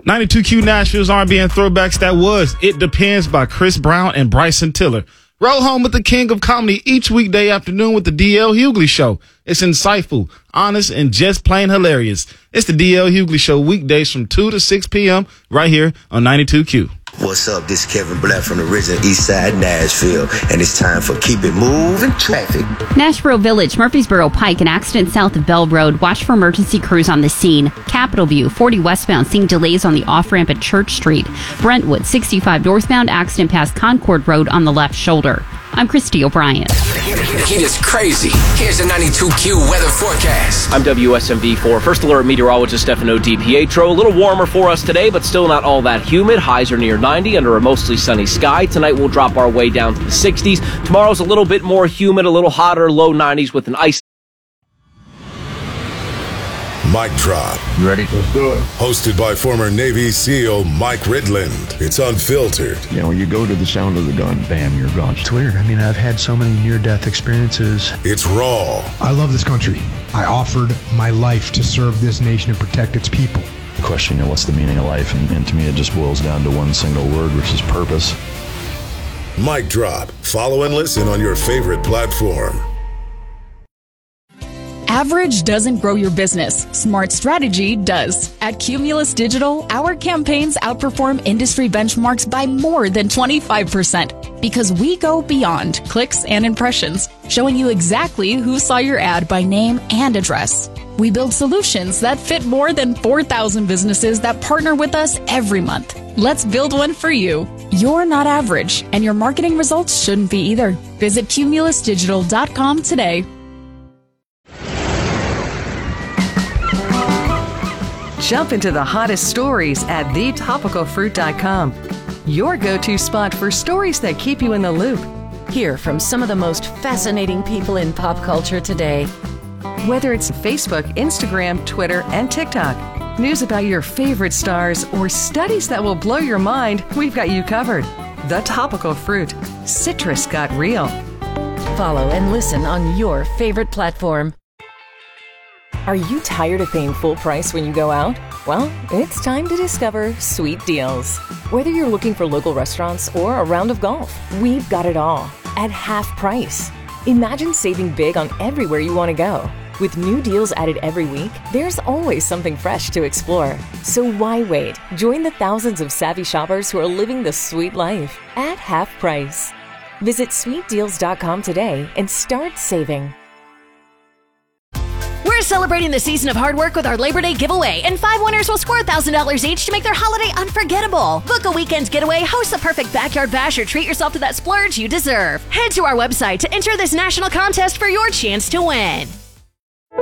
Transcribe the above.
92Q Nashville's R&B and throwbacks. That was It Depends by Chris Brown and Bryson Tiller. Roll home with the king of comedy each weekday afternoon with the D.L. Hughley Show. It's insightful, honest, and just plain hilarious. It's the D.L. Hughley Show weekdays from 2 to 6 p.m. right here on 92Q. What's up? This is Kevin Black from the original East Side Nashville, and it's time for Keep It Moving Traffic. Nashville Village, Murfreesboro Pike, an accident south of Bell Road. Watch for emergency crews on the scene. Capitol View, 40 westbound, seeing delays on the off-ramp at Church Street. Brentwood, 65 northbound, accident past Concord Road on the left shoulder. I'm Christy O'Brien. Heat is crazy. Here's the 92Q weather forecast. I'm WSMV4 First Alert Meteorologist Stefano DiPietro. A little warmer for us today, but still not all that humid. Highs are near 90 under a mostly sunny sky. Tonight we'll drop our way down to the 60s. Tomorrow's a little bit more humid, a little hotter, low 90s with an ice. Mic Drop. You ready? Let's do it. Hosted by former Navy SEAL Mike Ridland. It's unfiltered. You know, you go to the sound of the gun, bam, you're gone. It's weird. I mean, I've had so many near-death experiences. It's raw. I love this country. I offered my life to serve this nation and protect its people. Question, you know, what's the meaning of life? And to me, it just boils down to one single word, which is purpose. Mic Drop. Follow and listen on your favorite platform. Average doesn't grow your business. Smart strategy does. At Cumulus Digital, our campaigns outperform industry benchmarks by more than 25% because we go beyond clicks and impressions, showing you exactly who saw your ad by name and address. We build solutions that fit more than 4,000 businesses that partner with us every month. Let's build one for you. You're not average, and your marketing results shouldn't be either. Visit cumulusdigital.com today. Jump into the hottest stories at thetopicalfruit.com. Your go-to spot for stories that keep you in the loop. Hear from some of the most fascinating people in pop culture today. Whether it's Facebook, Instagram, Twitter, and TikTok, news about your favorite stars, or studies that will blow your mind, we've got you covered. The Topical Fruit. Citrus got real. Follow and listen on your favorite platform. Are you tired of paying full price when you go out? Well, it's time to discover Sweet Deals. Whether you're looking for local restaurants or a round of golf, we've got it all at half price. Imagine saving big on everywhere you want to go. With new deals added every week, there's always something fresh to explore. So why wait? Join the thousands of savvy shoppers who are living the sweet life at half price. Visit sweetdeals.com today and start saving. We're celebrating the season of hard work with our Labor Day giveaway, and 5 winners will score $1,000 each to make their holiday unforgettable. Book a weekend getaway, host the perfect backyard bash, or treat yourself to that splurge you deserve. Head to our website to enter this national contest for your chance to win.